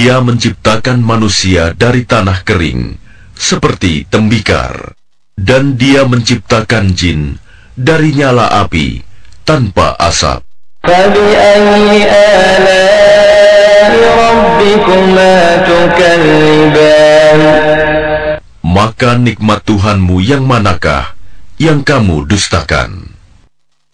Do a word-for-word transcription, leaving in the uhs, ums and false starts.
Dia menciptakan manusia dari tanah kering, seperti tembikar. Dan Dia menciptakan jin dari nyala api, tanpa asap. فَبِأَيِّ آلَاءِ رَبِّكُمَا تُكَذِّبَانِ. Maka nikmat Tuhanmu yang manakah yang kamu dustakan?